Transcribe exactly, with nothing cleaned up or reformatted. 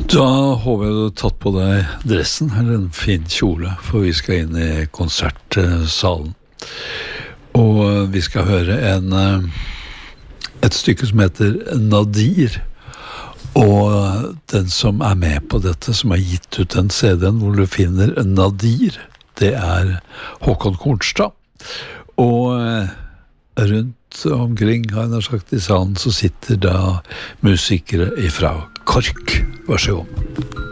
Da håper jeg du har tatt på deg dressen, eller en fin kjole, for vi skal inn i konsertsalen. Og vi skal høre en, et stykke som heter Nadir. Og den som er med på dette, som har gitt ut den C D-en hvor du finner Nadir, det er Håkon Kornstad. Og rundt omkring, har jeg sagt, i salen så sitter da musikere ifra Kork. Vær så god.